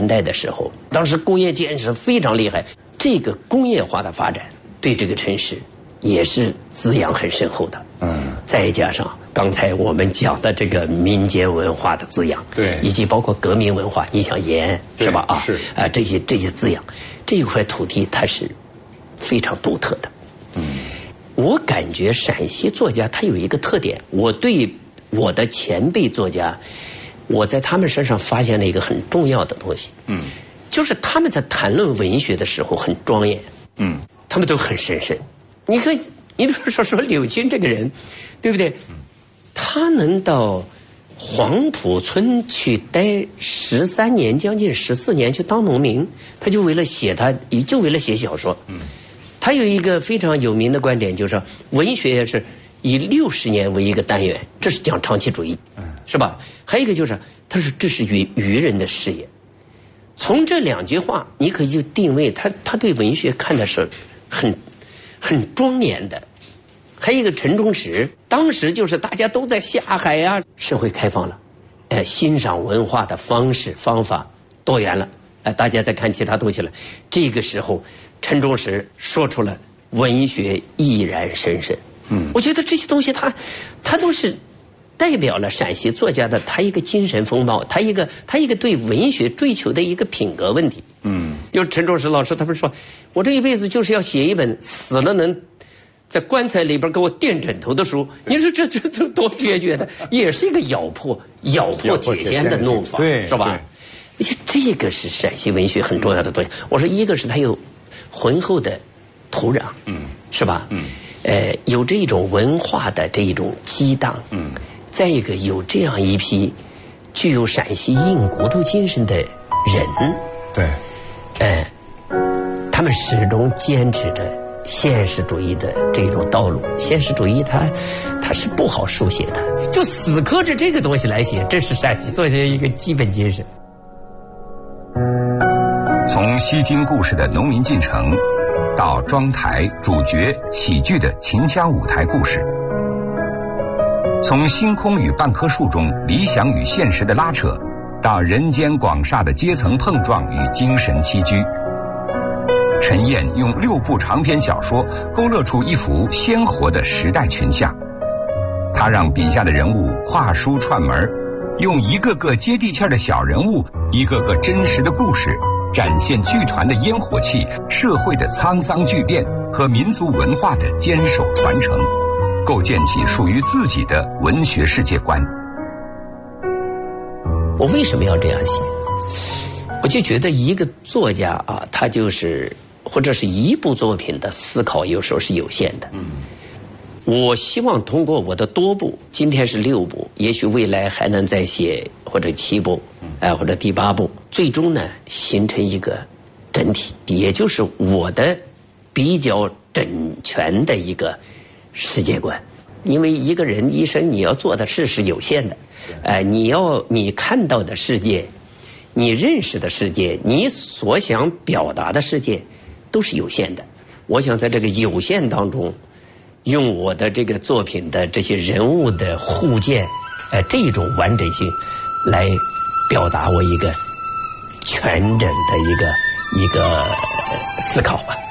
代的时候，当时工业建设非常厉害，这个工业化的发展对这个城市也是滋养很深厚的。再加上刚才我们讲的这个民间文化的滋养， 对， 以及包括革命文化，你想延安是吧？ 是这些滋养，这一块土地它是非常独特的。我感觉陕西作家他有一个特点，我对我的前辈作家，我在他们身上发现了一个很重要的东西，就是他们在谈论文学的时候很庄严，他们都很神圣。你看，你比如说柳青这个人，对不对？他能到黄浦村去待13年，将近14年去当农民，他就为了写小说。他有一个非常有名的观点，就是说文学是以60年为一个单元，这是讲长期主义，是吧？还有一个就是，他说这是愚人的事业。从这2句话，你可以就定位他对文学看的是很庄严的。还有一个陈忠实，当时就是大家都在下海啊，社会开放了，欣赏文化的方式方法多元了，大家在看其他东西了。这个时候，陈忠实说出了文学毅然神圣。我觉得这些东西他都是代表了陕西作家的他一个精神风貌，他一个对文学追求的一个品格问题。就陈忠实老师他们说，我这一辈子就是要写一本死了能在棺材里边给我垫枕头的书。你说这多决绝的，也是一个咬破铁锨的弄法，是吧？这个是陕西文学很重要的东西。我说一个是它有浑厚的土壤，是吧？有这种文化的这种激荡，再一个有这样一批具有陕西硬骨头精神的人，对，他们始终坚持着现实主义的这种道路。现实主义它是不好书写的，就死磕着这个东西来写，这是陕西作家一个基本精神。 从西京故事的农民进城，到庄台、主角、喜剧的秦腔舞台故事，从星空与半棵树中理想与现实的拉扯，到人间广厦的阶层碰撞与精神栖居，陈燕用6部长篇小说勾勒出一幅鲜活的时代群像。他让笔下的人物跨书串门，用一个个接地气的小人物，一个个真实的故事，展现剧团的烟火气、社会的沧桑巨变和民族文化的坚守传承，构建起属于自己的文学世界观。 我为什么要这样写？我就觉得一个作家啊，他就是或者是一部作品的思考有时候是有限的。我希望通过我的多部，今天是6部，也许未来还能再写或者7部，或者第8部，最终呢形成一个整体，也就是我的比较整全的一个世界观。因为一个人一生你要做的事是有限的，你看到的世界，你认识的世界，你所想表达的世界都是有限的。我想在这个有限当中，用我的这个作品的这些人物的互鉴，这种完整性来表达我一个全整的一个思考吧。